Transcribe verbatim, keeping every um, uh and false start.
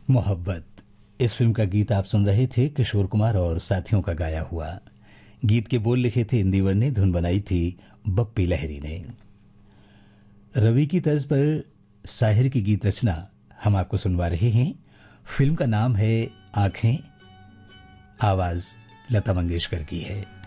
मोहब्बत, इस फिल्म का गीत आप सुन रहे थे किशोर कुमार और साथियों का गाया हुआ। गीत के बोल लिखे थे इंदिवर ने, धुन बनाई थी बप्पी लहरी ने। रवि की तर्ज पर साहिर की गीत रचना हम आपको सुनवा रहे हैं। फिल्म का नाम है आंखें, आवाज लता मंगेशकर की है।